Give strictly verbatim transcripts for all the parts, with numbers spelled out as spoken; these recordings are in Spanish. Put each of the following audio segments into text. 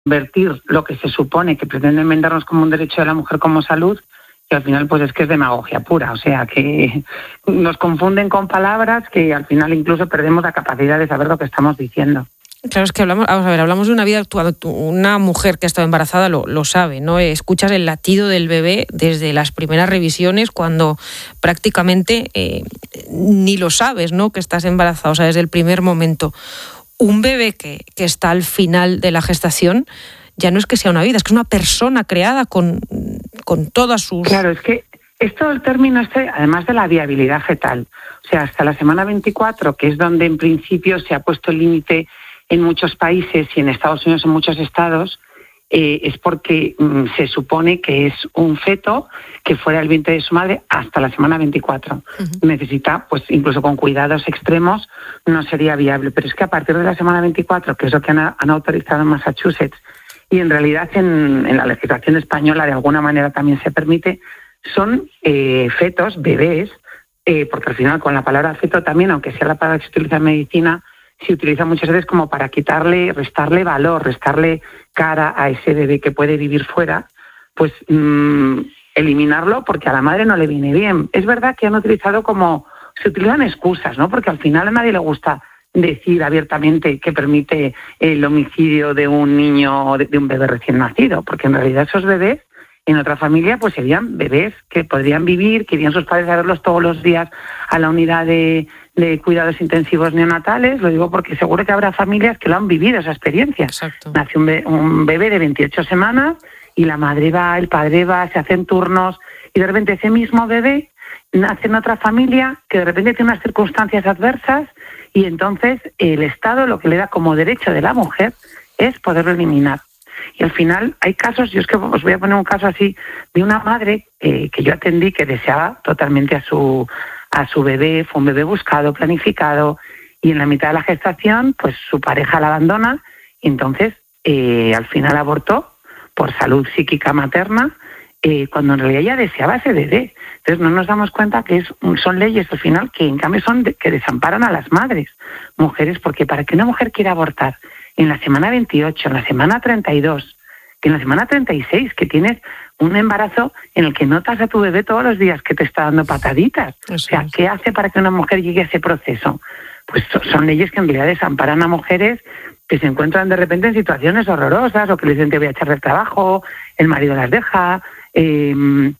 convertir lo que se supone que pretenden vendernos como un derecho de la mujer como salud, que al final pues es que es demagogia pura, o sea que nos confunden con palabras que al final incluso perdemos la capacidad de saber lo que estamos diciendo. Claro, es que hablamos, vamos a ver, hablamos de una vida actual. Una mujer que ha estado embarazada lo, lo sabe, ¿no? Escuchas el latido del bebé desde las primeras revisiones, cuando prácticamente eh, ni lo sabes, ¿no?, que estás embarazada, o sea, desde el primer momento. Un bebé que, que está al final de la gestación ya no es que sea una vida, es que es una persona creada con, con todas sus... Claro, es que esto el término este, además de la viabilidad fetal, o sea, hasta la semana veinticuatro, que es donde en principio se ha puesto el límite en muchos países y en Estados Unidos en muchos estados, eh, es porque mm, se supone que es un feto que fuera del vientre de su madre hasta la semana veinticuatro. Uh-huh. Necesita, pues incluso con cuidados extremos, no sería viable. Pero es que a partir de la semana veinticuatro, que es lo que han, han autorizado en Massachusetts, y en realidad en, en la legislación española de alguna manera también se permite, son eh, fetos, bebés, eh, porque al final con la palabra feto también, aunque sea la palabra que se utiliza en medicina, se utiliza muchas veces como para quitarle, restarle valor, restarle cara a ese bebé que puede vivir fuera, pues mmm, eliminarlo porque a la madre no le viene bien. Es verdad que han utilizado como, se utilizan excusas, ¿no? Porque al final a nadie le gusta decir abiertamente que permite el homicidio de un niño o de, de un bebé recién nacido, porque en realidad esos bebés en otra familia pues serían bebés que podrían vivir, que irían sus padres a verlos todos los días a la unidad de, de cuidados intensivos neonatales. Lo digo porque seguro que habrá familias que lo han vivido, esa experiencia. Exacto. Nace un, be- un bebé de veintiocho semanas y la madre va, el padre va, se hacen turnos y de repente ese mismo bebé nace en otra familia que de repente tiene unas circunstancias adversas y entonces el Estado lo que le da como derecho de la mujer es poderlo eliminar. Y al final hay casos, yo es que os voy a poner un caso así, de una madre eh, que yo atendí que deseaba totalmente a su, a su bebé, fue un bebé buscado, planificado, y en la mitad de la gestación pues su pareja la abandona y entonces eh, al final abortó por salud psíquica materna, eh, cuando en realidad ella deseaba ese bebé. Entonces no nos damos cuenta que es, son leyes al final que en cambio son de, que desamparan a las madres, mujeres, porque para que una mujer quiera abortar en la semana veintiocho, en la semana treinta y dos, que en la semana treinta y seis, que tienes un embarazo en el que notas a tu bebé todos los días que te está dando pataditas. Eso o sea, es. ¿Qué hace para que una mujer llegue a ese proceso? Pues son leyes que en realidad desamparan a mujeres que se encuentran de repente en situaciones horrorosas o que les dicen te voy a echar del trabajo, el marido las deja, eh,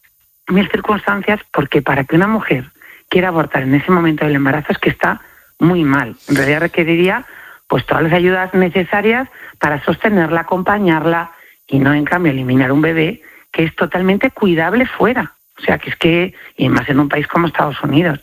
mil circunstancias, porque para que una mujer quiera abortar en ese momento del embarazo es que está muy mal. En realidad requeriría pues todas las ayudas necesarias para sostenerla, acompañarla y no en cambio eliminar un bebé que es totalmente cuidable fuera. O sea que es que, y más en un país como Estados Unidos.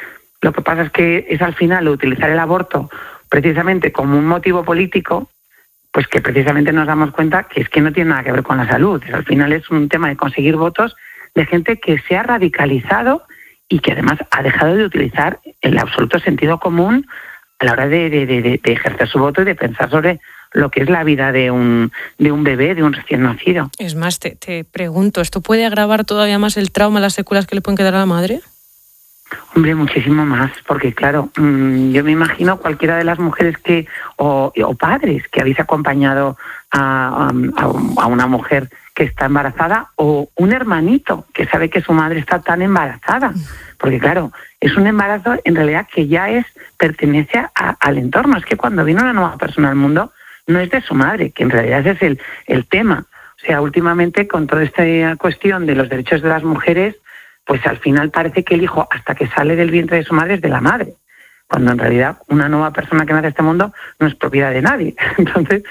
Lo que pasa es que es al final utilizar el aborto precisamente como un motivo político, pues que precisamente nos damos cuenta que es que no tiene nada que ver con la salud. Al final es un tema de conseguir votos de gente que se ha radicalizado y que además ha dejado de utilizar el absoluto sentido común a la hora de, de, de, de ejercer su voto y de pensar sobre lo que es la vida de un, de un bebé, de un recién nacido. Es más, te, te pregunto, ¿esto puede agravar todavía más el trauma, las secuelas que le pueden quedar a la madre? Hombre, muchísimo más, porque claro, mmm, yo me imagino cualquiera de las mujeres que o, o padres que habéis acompañado a, a, a una mujer que está embarazada o un hermanito que sabe que su madre está tan embarazada, porque claro, es un embarazo en realidad que ya es pertenece a, al entorno. Es que cuando viene una nueva persona al mundo no es de su madre, que en realidad ese es el, el tema. O sea, últimamente con toda esta cuestión de los derechos de las mujeres, pues al final parece que el hijo, hasta que sale del vientre de su madre, es de la madre, cuando en realidad una nueva persona que nace a este mundo no es propiedad de nadie. Entonces,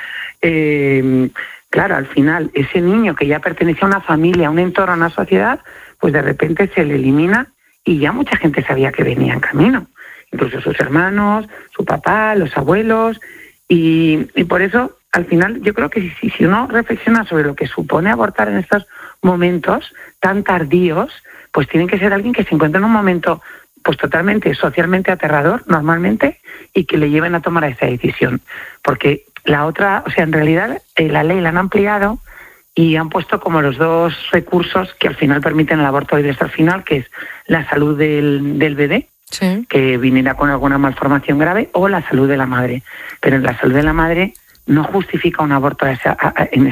eh, claro, al final ese niño que ya pertenece a una familia, a un entorno, a una sociedad, pues de repente se le elimina y ya mucha gente sabía que venía en camino, incluso sus hermanos, su papá, los abuelos, y, y por eso al final yo creo que si, si uno reflexiona sobre lo que supone abortar en estos momentos tan tardíos, pues tiene que ser alguien que se encuentre en un momento pues totalmente socialmente aterrador normalmente y que le lleven a tomar esa decisión. Porque la otra, o sea, en realidad eh, la ley la han ampliado y han puesto como los dos recursos que al final permiten el aborto libre hasta el final, que es la salud del, del bebé, sí, que viniera con alguna malformación grave, o la salud de la madre. Pero en la salud de la madre no justifica un aborto en